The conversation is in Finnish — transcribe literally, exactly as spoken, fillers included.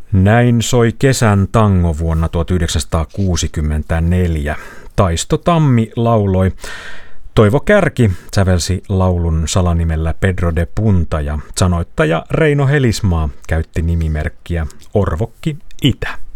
Näin soi kesän tango vuonna tuhatyhdeksänsataakuusikymmentäneljä. Taisto Tammi lauloi. Toivo Kärki sävelsi laulun salanimellä Pedro de Punta ja sanoittaja Reino Helismaa käytti nimimerkkiä Orvokki Itä.